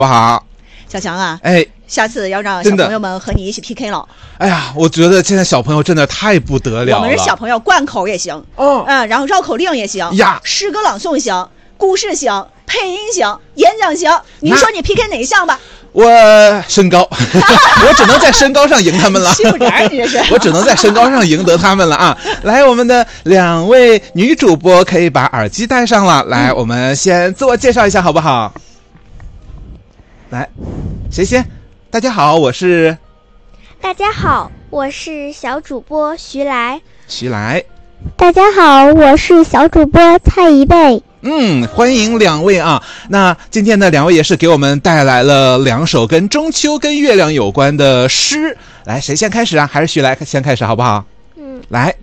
不好？ 小强啊， 哎， 下次要让小朋友们和你一起 PK 了。 哎呀，我觉得现在小朋友真的太不得了了。 我们是小朋友，贯口也行，然后绕口令也行呀， 诗歌朗诵行，故事行，配音行，演讲行。你说你 PK 哪一项吧？ 我身高，我只能在身高上赢他们了。 欺负人，你这是？ 我只能在身高上赢得他们了啊！来，我们的2位女主播可以把耳机戴上了。来，我们先自我介绍一下，好不好？来，谁先？大家好，我是。 大家好，我是小主播徐来。 徐来。 大家好，我是小主播蔡一贝。 欢迎2位啊！那今天呢，2位也是给我们带来了2首跟中秋跟月亮有关的诗。来，谁先开始啊？还是徐来先开始，好不好？来。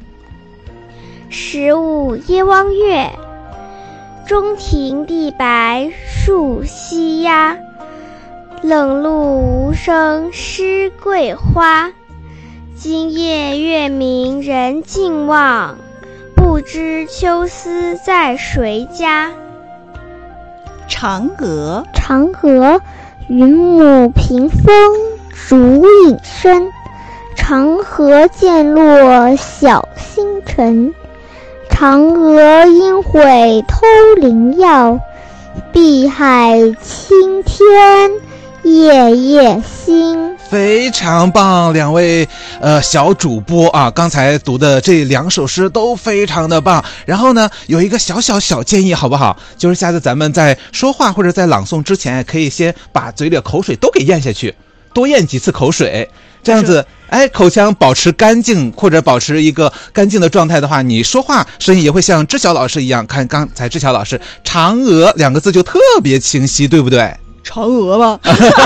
15夜望月，中庭地白树栖鸦。冷露无声湿桂花，今夜月明人尽望，不知秋思在谁家。 嫦娥， 云母屏风烛影深，长河渐落晓星沉。嫦娥应悔偷灵药，碧海青天夜夜心。 非常棒，2位小主播啊，刚才读的这2首诗都非常的棒。然后呢，有一个小建议，好不好？就是下次咱们在说话或者在朗诵之前，可以先把嘴里的口水都给咽下去，多咽几次口水，这样子，口腔保持干净或者保持一个干净的状态的话，你说话声音也会像知晓老师一样。看刚才知晓老师“嫦娥”2个字就特别清晰，对不对？ 嫦娥吗？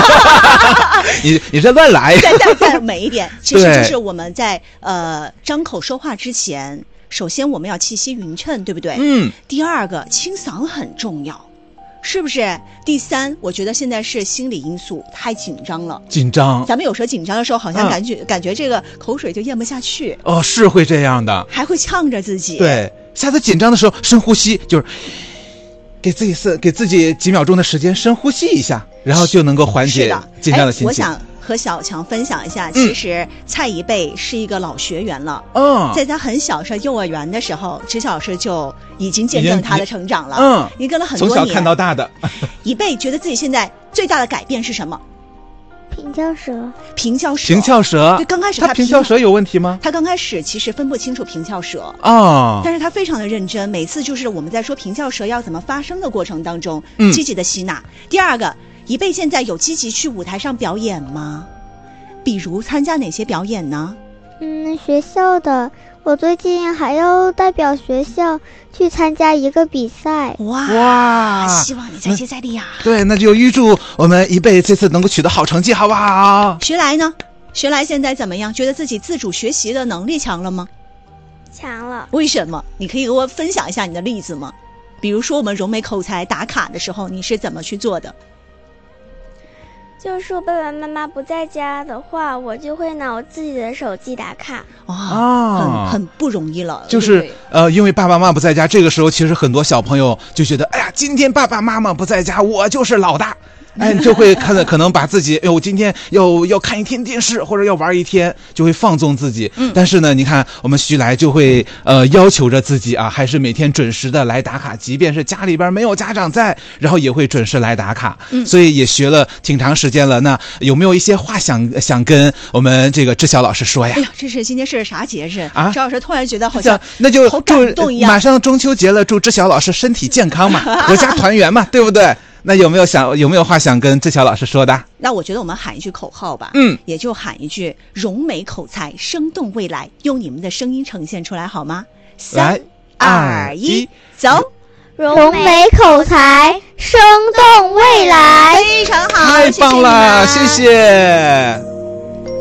你这乱来。 再美一点，其实就是我们在张口说话之前，首先我们要气息匀称，对不对？第二个，清嗓很重要，是不是？第3，我觉得现在是心理因素，太紧张了。咱们有时候紧张的时候，好像感觉这个口水就咽不下去。 是会这样的， 还会呛着自己。 对，下次紧张的时候深呼吸，就是给自己几秒钟的时间深呼吸一下，然后就能够缓解紧张的心情。 我想和小强分享一下，其实蔡一贝是一个老学员了。在他很小是幼儿园的时候，知晓老师就已经见证他的成长了。你跟了很多年， 从小看到大的。 一贝觉得自己现在最大的改变是什么？平翘舌。对，刚开始他平翘舌有问题吗？ 他刚开始其实分不清楚平翘舌但是他非常的认真，每次就是我们在说平翘舌要怎么发声的过程当中，积极的吸纳。第二个，一贝现在有积极去舞台上表演吗？比如参加哪些表演呢？ 学校的，我最近还要代表学校去参加一个比赛。 哇！希望你再接再厉啊！ 对，那就预祝我们一贝这次能够取得好成绩，好不好？ 徐来呢？徐来现在怎么样？觉得自己自主学习的能力强了吗？ 强了。 为什么？你可以给我分享一下你的例子吗？比如说我们融美口才打卡的时候，你是怎么去做的？ 就是说爸爸妈妈不在家的话，我就会拿我自己的手机打卡。 很不容易了。 就是因为爸爸妈妈不在家，这个时候其实很多小朋友就觉得，哎呀，今天爸爸妈妈不在家，我就是老大。就会可能把自己，我今天要看一天电视，或者要玩一天，就会放纵自己。但是呢，你看我们徐来就会要求着自己啊，还是每天准时的来打卡，即便是家里边没有家长在，然后也会准时来打卡。所以也学了挺长时间了。那有没有一些话想跟我们这个知晓老师说呀？ 哎呀，这是今天是啥节日啊？知晓老师突然觉得好像那就好感动一样。 马上中秋节了，祝知晓老师身体健康嘛，阖家团圆嘛，对不对？那有没有话想跟知晓老师说的？ 那我觉得我们喊一句口号吧，也就喊一句融美口才，生动未来，用你们的声音呈现出来好吗？3、2、1，走！ 融美口才，生动未来， 非常好， 太棒了，谢谢。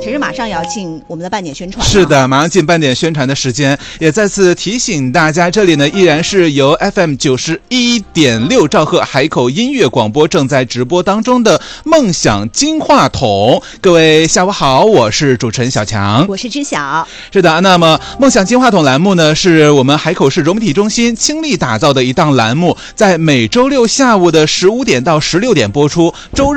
其实马上要进我们的半点宣传。 是的，马上进半点宣传的时间，也再次提醒大家，这里呢依然是由 FM 91.6兆赫海口音乐广播正在直播当中的梦想金话筒。各位下午好，我是主持人小强， 我是知晓。 是的，那么梦想金话筒栏目呢，是我们海口市融媒体中心倾力打造的一档栏目，在每周六下午的15点到16点播出，周日